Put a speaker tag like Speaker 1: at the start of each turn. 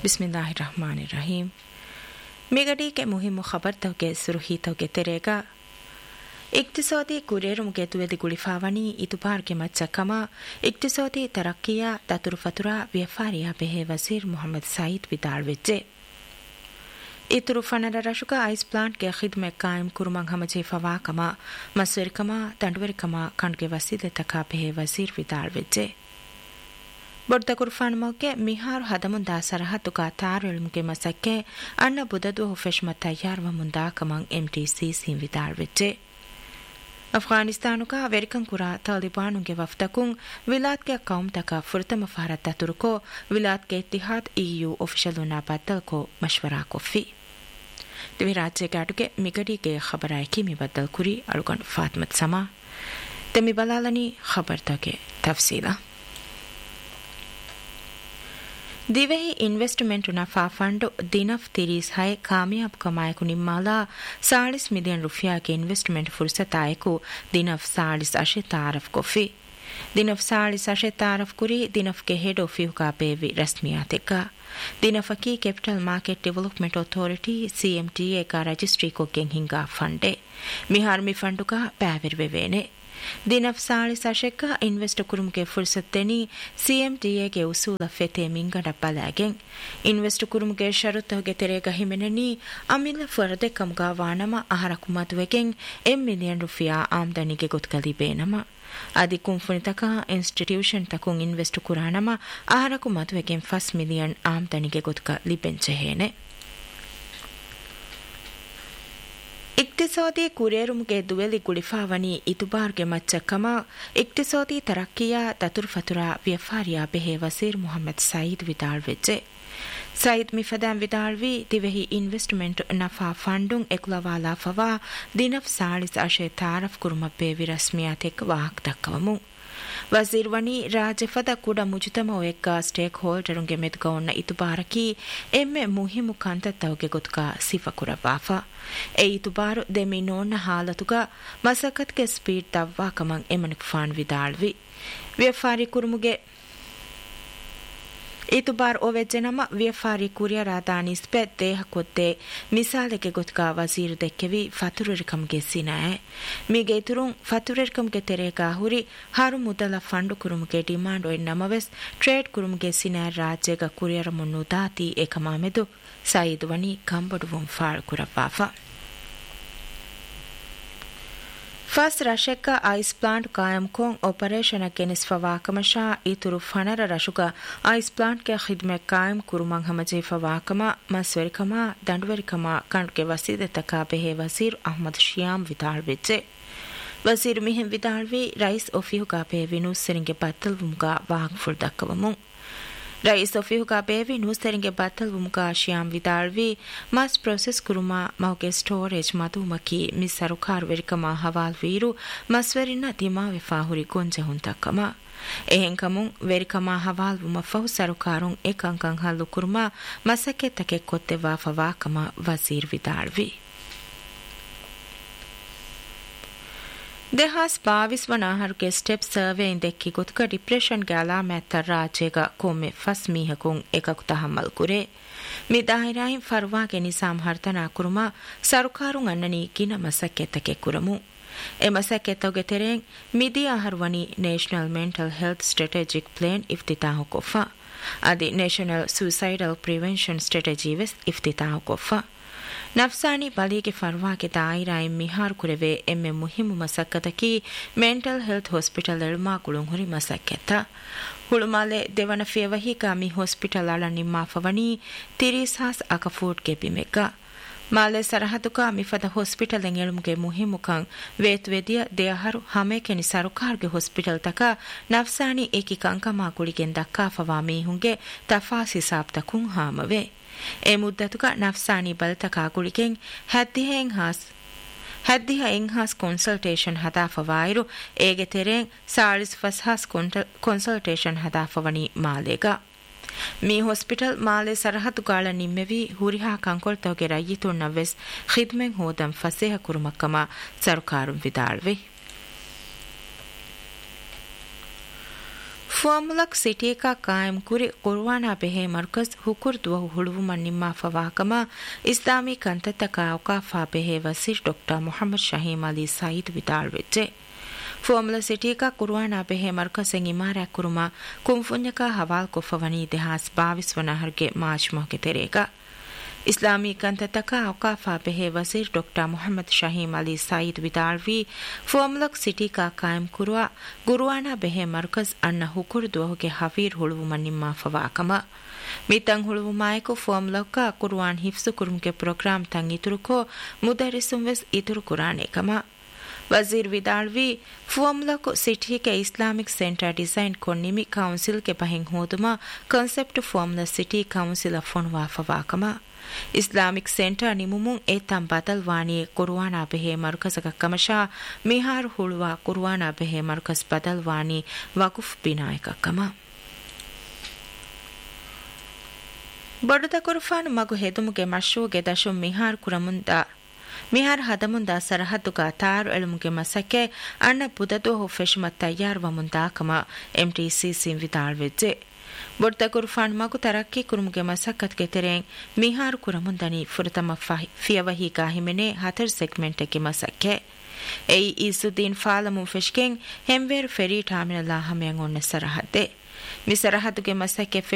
Speaker 1: बिस्मिल्लाहिर्रहमानिर्रहीम मिगडी के मुहिम खबर तवके सुरही तवके तेरेगा इक्तिसादी कुरेरुम के तुवेदी गुलिफावनी इतुपार के मच्चकमा इक्तिसादी तरक्किया ततुरुफतुरा व्यापारिया बेहे वजीर मोहम्मद सईद विदालवेजे इतुरु फनर रशुका आइस प्लांट के खिदमे कायम कुरुमंग हमजे फवाकमा मसवरकमा तंडवरकमा खंड के वसीले तका बेहे वजीर विदालवेजे ಬೊಡ್ಡಕುರ್ಫಾನ್ ಮೌಕೆ ಮಿಹಾರು ಹದಮುಂದಾ ಸರಹತ್ತುಗ ತಾರುಳುಮ್ಗೆ ಮಸಕ್ಕೆ ಅಣ್ಣ ಬುದದು ಹುಫೆಶ್ಮ ತಯ್ಯಾರ್ವ ಮುಂದಾ ಕಮಂಗ್ ಎಂಟಿಸಿ ಸಿಂವಿದಾಳ್ವೆಜ್ಜೆ ಅಫ್ಘಾನಿಸ್ತಾನುಗ ವೆರಿಕಂಕುರ ತಾಲಿಬಾನುಗೆ ವಫ್ತಕುಂ ವಿಲಾದ್ಗೆ ಕೌಮ್ ತಕ ಫುರ್ತಮ ಫಹರತ್ತ ತುರುಕೋ ವಿಲಾದ್ಗೆ ಇತ್ತಿಹಾದ್ ಇಯು ಒಫಿಷಲುನಾ ಬದ್ದಲ್ಕೋ ಮಶ್ವರಾ ಕೊಫಿ ದಿವಿ ರಾಜ್ಯಗೆ ಅಡುಗೆ ಮಿಗಡಿಗೆ ಖಬರಾಯ್ಕಿ ಮಿ ಬದ್ದಲ್ ಕುರಿ ಅಳುಗಂಡು ಫಾತ್ಮತ್ ಸಮಾ ತೆಮಿ ಬಲಾಲನಿ ಖಬರ್ ತಗೆ ತಫ್ಸೀಲಾ ದಿವೆಹಿ investment ನಫಾ fund ದಿನಫ್ ತಿರೀಸ್ high ಕಾಮಯಾಬ್ ಕಮಾಯಕು ನಿಮ್ಮಾಲಾ 40 million ರುಫಿಯಾಗೆ investment ಫುರ್ಸತಾಯಕು ದಿನಫ್ 40 ಅಶೆ ತಾರಫ್ ಕೊಫಿ ದಿನಫ್ 40 ಅಶೆ ತಾರಫ್ ಕುರಿ ದಿನಫ್ಗೆ head ಆಫಿಯುಕಾ ಬೇವಿ ರಸ್ಮಿಯಾತೆಕ ದಿನಫಕಿ capital market development authority ಸಿಎಂಟಿಎ ಕಾ ರಜಿಸ್ಟ್ರಿ ಕೊಗೆಂ ಹಿಂಗಾ ಫಂಡೆ ಮಿಹಾರ್ ಮಿ ಫಂಡುಕಾ ಪ್ಯಾವಿರ್ವೆವೇನೆ ದಿನಫ್ 40 ಅಶೆಕ ಇನ್ವೆಸ್ಟ್ ಕುರುಮ್ಗೆ ಫುರ್ಸತ್ತೆನಿ ಸಿಎಂಟಿಎಗೆ ಉಸೂಲ ಫೆತೆ ಮಿಂಗಡ ಬಲಾಗೆಂ ಇನ್ವೆಸ್ಟ್ ಕುರುಮ್ಗೆ ಶರುತ್ತಗೆ ತೆರೆಗ ಹಿಮೆನನಿ ಅಮಿಲ ಫರ್ದೆ ಕಮ್ಗಾ ವಾನಮ ಆಹಾರಕು ಮದುವೆಗೆಂ $1 ಮಿಲಿಯನ್ ರುಫಿಯಾ ಆಮ್ದನಿಗೆ ಗೊತ್ಕಲಿ ಬೇನಮ ಆದಿ ಕುಂಫುನಿತಕ ಇನ್ಸ್ಟಿಟ್ಯೂಷನ್ ತಕುಂ ಇನ್ವೆಸ್ಟ್ ಕುರಾನಮ ಆಹಾರಕು ಮದುವೆಗೆಂ $1 ಮಿಲಿಯನ್ ಆಮ್ದನಿಗೆ ಗೊತ್ಕ ಲಿಬೆಂಚೆಹೇನೆ इक्तिसादी कुरेरुमगे दुवेली गुलिफावनी इतुबारगे मच्चकमा इक्तिसादी तरक्किया ततुरफतुरा व्यापारिया बेहे वजीर मोहम्मद सईद विदालवेजे सईद मिफदान विदालवी दिवेही इन्वेस्टमेंट नफा फंडुं एकलवाला फवा दिनफ 40 अशे तारफ कुरुमब्बे विरस्मियातेक वाहक दक्कवमु वजीर वनी राजफद कुड मुजुतम एक्क stake होल्डरुंगे मेदुगौन्न इतुबारकी Emmay मुहिमु ಕಂತತ್ತವಗೆ ಗೊತ್ಕ ಸಿಫಕುರವಾಫಾ A ಇತುಬಾರು ದೆಮಿನೋನ್ನ ಹಾಲತುಗ ಮಸಕತ್ಗೆ speed ದವ್ವಾ ಕಮಂ ಎಮನಿಕ್ phone ವಿದಾಳ್ವಿ ವ್ಯಾಪಾರಿ ಕುರುಮುಗೆ ಇತುಬಾರ್ ಓವೆಜ್ಜೆನಮ ವ್ಯಾಪಾರಿ ಕುರಿಯರಾದಾನಿಸ್ಪೆ ದೇಹಕೊದ್ದೆ ಮಿಸಾಲೆಗೆ ಗೊತ್ಕ ವಜೀರ್ ದೆಕ್ಕೆವಿ ಫತುರರಿಕಮ್ಗೆ ಸಿನಾಯೆ ಮೀಗೆ ಇತುರುಂ ಫತುರರಿಕಮ್ಗೆ ತೆರೆಗ ಹುರಿ ಹಾರು ಮುದಲ ಫಂಡು ಕುರುಮ್ಗೆ ಡಿಮಾಂಡ್ ಒಯ್ ನಮವೆಸ್ ಟ್ರೇಡ್ ಕುರುಮ್ಗೆ ಸಿನಾಯ ರಾಜ್ಯಗ ಕುರಿಯರ ಮುನ್ನು ದಾತಿ ಏಕಮಾಮೆದು ಸಯೀದ್ ವನಿ ಕಂಬಡುವುಂ ಫಾಳ್ ಕುರವಾಫಾ ಫಸ್ ರಶೆಕ್ಕ ಐಸ್ ಪ್ಲಾಂಟ್ ಕಾಯಂ Kom operation ಕೆನಿಸ್ ಫವಾಕಮಶಾ ಇತುರು ಫನರ ರಶುಗ ice plant K ಖಿದ್ಮೆ ಕಾಯಂ ಕುರುಮಂ ಹಮಜೆ ಫವಾಕಮ ಮಸ್ವರಿಕಮ ದಂಡವರಿಕಮ ಕಂಡ್ಗೆ ವಸೀದೆ ತಕ ಬೆಹೆ ವಜೀರ್ ಅಹಮದ್ ಶಿಯಾಮ್ ವಿದಾಳ್ವೆಜ್ಜೆ ವಜೀರ್ ಮಿಹಿಂ ವಿದಾಳ್ವಿ ರೈಸ್ ಒಫಿಹುಗ ಬೆ ವಿನೂಸರಿಂಗೆ ಬತ್ತಲ್ವುಮ್ಗ ವಾಹಕ್ ಫುಲ್ ದಕ್ಕವಮು ರೈಸ್ ಒಫಿಹುಗ ಬೇವಿ ನೂಸರಿಂಗೆ ಬತ್ತಲ್ವುಮ್ಗ ಶಿಯಾಮ್ ವಿದಾಳ್ವಿ ಮಸ್ ಪ್ರೊಸೆಸ್ ಕುರುಮ ಮೌಗೆ ಸ್ಟೋರೇಜ್ ಮಧುಮಕಿ ಮಿಸ್ ಸರುಕಾರ್ ವೆರಿಕಮ ಹವಾಲ್ ವೀರು ಮಸ್ವರಿನ ದಿಮಾ ವೆಫಾಹುರಿ ಗೊಂಜೆ ಹುಂತಕ್ಕಮ එහෙන් කමුන් වෙරිකමා හවාල් වුම ෆහු සරුකාරුන් එකංකං හල්ලු කුරුමා මසකේ තකේ කොත්තෙවා ෆවාකම වසීර් විදාල්වි දෙහස් 22 වනාහරුගේ step සර්වේෙන් දෙක්කි ගොත්ක depression gala ಮ್ಯಾತ್ತ ರಾಜೇಗ ಕೊಮ್ಮೆ ಫಸ್ ಮೀಹಕುಂ ಏಕಕು ತಹಮ್ಮಲ್ ಕುರೆ me ದಾಹಿರಾಯಿಂ ಫರ್ವಾಗೆ ನಿಸಾಮ್ ಹರ್ತನಾ ಕುರುಮಾ ಸರುಕಾರುಂ ಅನ್ನನಿ ಕಿನ ಮಸಕ್ಕೆತಕೆ ಕುರಮು A ಮಸಕ್ಕೆತಗೆ ತೆರೆಂ ಮಿದಿ ಆಹರ್ವನಿ national mental health strategic plan ಇಫ್ತಿತಾಹು ಕೊಫಾ ಅದಿ ನೇಷನಲ್ ಸೂಸೈಡಲ್ ಪ್ರಿವೆನ್ಷನ್ ಸ್ಟ್ರಾಟಜಿ ವೆಸ್ ಇಫ್ತಿತಾಹು ಕೊಫಾ ನಫ್ಸಾನಿ ಬಲಿಗೆ ಫರ್ವಾಗೆ ದಾಯಿರಾಯಿ ಮಿಹಾರ್ ಕುರೆವೆ ಎಮ್ಮೆ ಮುಹಿಮು ಮಸಕ್ಕತಕಿ ಮೆಂಟಲ್ ಹೆಲ್ತ್ ಹಾಸ್ಪಿಟಲ್ ಎಳ್ಮಾ ಕುಳುಂ ಹುರಿ ಮಸಕ್ಕೆತ ಹುಳುಮಾಲೆ ದೇವನ ಫೇವಹಿಕಾ ಮಿ ಹಾಸ್ಪಿಟಲ್ ಅಳ ನಿಮ್ಮಾಫವನಿ 30,000 ಅಕಫೂಟ್ಗೆ ಬಿಮೆಗ್ಗ ಮಾಲೆ ಸರಹದುಕ ಮಿಫದ ಹಾಸ್ಪಿಟಲ್ ಎಂಗೆಳುಮ್ಗೆ ಮುಹಿಮುಕಂ ವೇತ್ವೆದಿಯ ದೇಹರು ಹಮೇಕೆನಿ ಸರುಕಾರ್ಗೆ ಹಾಸ್ಪಿಟಲ್ ತಕ ನಫ್ಸಾನಿ ಏಕಿ ಕಂಕಮಾ ಕುಳಿಗೆನ್ ದಕ್ಕಾಫವಾ ಮೀಹುಂಗೆ ತಫಾಸಿ Sab ತಕುಂ ಹಾಮವೆ A ಮುದ್ದತುಗ ನಫ್ಸಾನಿ ಬಲ್ತಕ ಕುಳಿಗೆನ್ ಹದ್ದಿಹ ಎಂಹಾಸ್ consultation ಹದಾಫವಾಯಿರು ಏಗೆ ತೆರೆನ್ 40,000 consultation ಹದಾಫವನಿ ಮಾಲೆಗ me hospital ಮಾಲೆ ಸರಹದುಗಾಳ ನಿಮ್ಮೆವಿ ಹುರಿಹಾ ಕಂಕೊಳ್ತವಗೆ ರಯ್ಯಿತುಣ್ಣ ವೆಸ್ ಖಿದ್ಮೆನ್ ಹೋದಂ ಫಸೇಹ ಕುರುಮಕ್ಕಮ ಸರುಕಾರುಂ ವಿದಾಳ್ವೆ ಫಾರ್ಮುಲಕ್ ಸಿಟಿಕಾ ಕಾಯಂ ಕುರಿ ಕುರ್ವಾನಾ ಬೆಹೆ ಮರ್ಕಸ್ ಹುಕುರ್ ದುವಹು ಹುಳುವುಮನ್ ನಿಮ್ಮಾ ಫವಾಕಮ ಇಸ್ಲಾಮಿ ಕಂತತಕ ಔಕಾಫಾ ಬೆಹೆ ವಸೀರ್ doctor Mohammed ಶಹೀಮ್ Ali Saeed ವಿದಾಳ್ವೆಜ್ಜೆ formula ಸಿಟಿಕಾ ಕುರ್ವಾನಾ ಬೆಹೆ ಮರ್ಕಸೆನ್ ಇಮಾರಾ ಕುರುಮಾ ಕುಂಫುನ್ಯಕಾ ಹವಾಲ್ ಕೊಫವನಿ ದೆಹಾಸ್ 22 ವನಹರ್ಗೆ March ಮೊಹಗೆ ತೆರೇಗ ಇಸ್ಲಾಮಿ ಕಂತತಕ ಔಕಾಫಾ ಬೆಹೆ ವಸೀರ್ ಡಾಕ್ಟರ್ ಮೊಹಮ್ಮದ್ ಶಹೀಮ್ ಅಲಿ ಸಯೀದ್ ವಿದಾಳ್ವಿ ಫಾರ್ಮುಲಕ್ ಸಿಟಿಕಾ ಕಾಯಂ ಕುರುವ ಗುರುವಾನಾ ಬೆಹೆ ಮರ್ಕಸ್ ಅನ್ನ ಹುಕುರ್ ದುವಹುಗೆ ಹವೀರ್ ಹುಳುವುಮನ್ ನಿಮ್ಮಾ ಫವಾಕಮ ಮಿತಂ ಹುಳುವುಮಾಯಕು ಫಾರ್ಮುಲಕ್ಕ ಕುರ್ವಾನ್ ಹಿಫ್ಸು ಕುರುಮ್ಗೆ ಪ್ರೋಗ್ರಾಮ್ ತಂ ಇತುರುಕೋ ಮುದರಿಸುಂ ವೆಸ್ ಇತುರು ಕುರಾನೇಕಮ वजीर विदाळवी फॉर्मुला सिटी के इस्लामिक सेंटर डिजाइन को निमी काउंसिल के बहिंग होदुमा concept formula city council अफोन वाफवाकमा Islamic centre निमुमुं एतम बदल वानी कुरवाना बेहे मरकज का कमशा मिहार हुलवा कुरवाना बेहे मरकज बदल वानी वकुफ बिनाय का कमा बड़ुदा कुरफान मगु हेदुमुगे मशूगे दशु मिहार कुरमुंदा ಮಿಹಾರ್ ಹದಮುಂದ ಸರಹದ್ದುಗ ತಾರು ಎಳುಮುಗೆ ಮಸಕ್ಕೆ ಅಣ್ಣ ಪುದದೋಹು ಫೆಶುಮ ತಯ್ಯಾರ್ವ ಮುಂದಾಕಮ ಎಂಟಿಸಿಸಿ ವಿದಾಳ್ವೆಜ್ಜೆ ಬೊಡ್ತ ಕುರ್ಫಾನ್ ಮಗು ತರಕ್ಕಿ ಕುರುಮುಗೆ ಮಸಕ್ಕತ್ಗೆ ತೆರೆಂಗ್ ಮಿಹಾರ್ ಕುರಮುಂದನಿ ಫುರತಮ ಫಿಯವಹಿಗಾ ಹಿಮೆನೆ ಹತರ್ ಸೆಗ್ಮೆಂಟ್ಗೆ ಮಸಕ್ಕೆ ಎಯಿ ಇಸುದ್ದೀನ್ ಫಾಲಮು ಫೆಶ್ಕೆಂಗ್ ಹೆಂವೇರ್ ಫೆರಿ ಟಾಮಿನಲ್ಲಾ ಹಮೆಯಂಗ್ ಒನ್ನ ಸರಹದ್ದೆ ಮಿ ಸರಹದ್ದುಗೆ ಮಸಕ್ಕೆ